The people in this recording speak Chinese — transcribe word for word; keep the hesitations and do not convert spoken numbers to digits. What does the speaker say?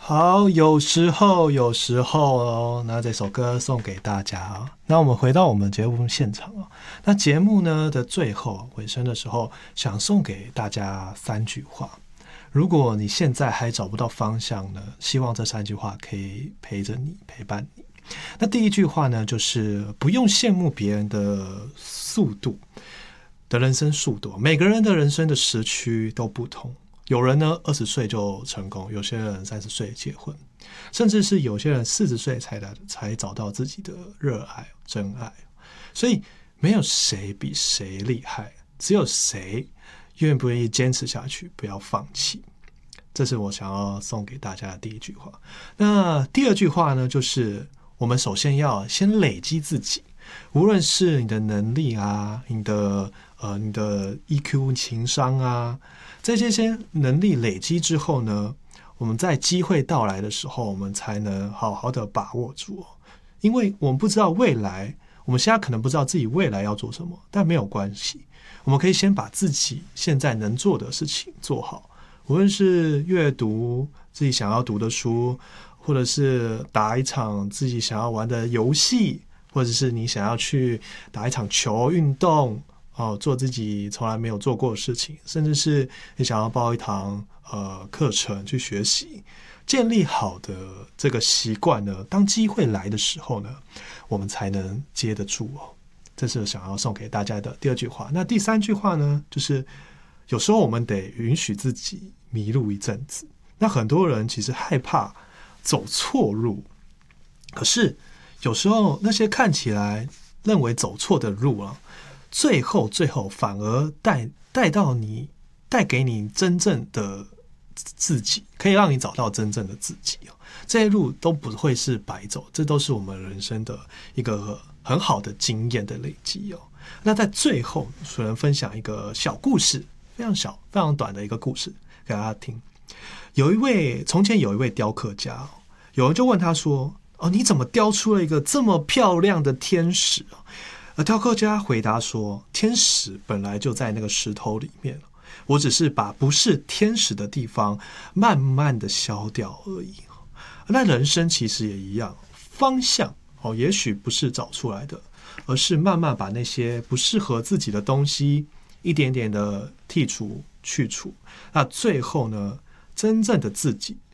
好，有时候，有时候哦，那这首歌送给大家哦。那我们回到我们节目现场哦。那节目呢的最后尾声的时候，想送给大家三句话。如果你现在还找不到方向呢，希望这三句话可以陪着你，陪伴你。那第一句话呢，就是不用羡慕别人的速度的人生速度，每个人的人生的时区都不同。有人呢二十岁就成功，有些人三十岁结婚，甚至是有些人四十岁才才找到自己的热爱、真爱。所以没有谁比谁厉害，只有谁愿不愿意坚持下去，不要放弃。这是我想要送给大家的第一句话。那第二句话呢，就是我们首先要先累积自己，无论是你的能力啊，你的呃你的 E Q 情商啊。在这些能力累积之后呢，我们在机会到来的时候，我们才能好好的把握住。因为我们不知道未来，我们现在可能不知道自己未来要做什么，但没有关系，我们可以先把自己现在能做的事情做好，无论是阅读自己想要读的书，或者是打一场自己想要玩的游戏，或者是你想要去打一场球运动。哦，做自己从来没有做过的事情，甚至是你想要报一堂呃课程去学习，建立好的这个习惯呢，当机会来的时候呢，我们才能接得住哦。这是想要送给大家的第二句话。那第三句话呢，就是有时候我们得允许自己迷路一阵子。那很多人其实害怕走错路，可是有时候那些看起来认为走错的路啊，最后最后反而带带到你，带给你真正的自己，可以让你找到真正的自己哦。这些路都不会是白走，这都是我们人生的一个很好的经验的累积哦。那在最后，所能分享一个小故事，非常小、非常短的一个故事给大家听。有一位从前有一位雕刻家，有人就问他说：“哦，你怎么雕出了一个这么漂亮的天使啊？”而雕刻家回答说：“天使本来就在那个石头里面，我只是把不是天使的地方慢慢的消掉而已。”那人生其实也一样，方向哦，也许不是找出来的，而是慢慢把那些不适合自己的东西一点点的剔除、去除。那最后呢，真正的自己